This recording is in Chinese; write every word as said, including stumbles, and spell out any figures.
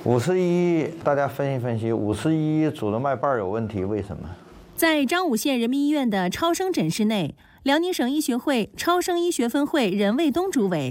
五十一，大家分析分析，五十一主动脉瓣有问题，为什么？ 在彰武县人民医院的超声诊室内，辽宁省医学会超声医学分会任卫东主委